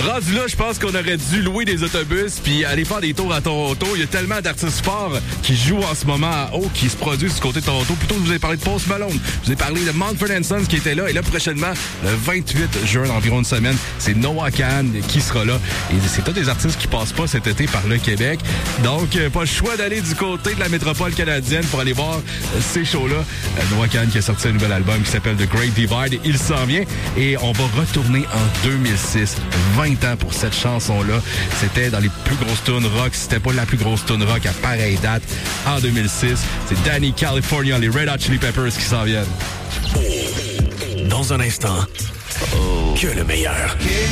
Rendu là, je pense qu'on aurait dû louer des autobus puis aller faire des tours à Toronto. Il y a tellement d'artistes forts qui jouent en ce moment qui se produisent du côté de Toronto. Plutôt, je vous ai parlé de Post Malone. Je vous ai parlé de Mumford & Sons qui était là. Et là, prochainement, le 28 juin, dans environ une semaine, c'est Noah Kahan qui sera là. Et c'est tous des artistes qui passent pas cet été par le Québec. Donc, pas le choix d'aller du côté de la métropole canadienne pour aller voir ces shows-là. Noah Kahan qui a sorti un nouvel album qui s'appelle The Great Divide. Il s'en vient. Et on va retourner en 2006. 20 ans pour cette chanson-là. C'était dans les plus grosses tunes rock. C'était pas la plus grosse tune rock à pareille date. En 2006, c'est Danny California, les Red Hot Chili Peppers qui s'en viennent. Dans un instant, que le meilleur.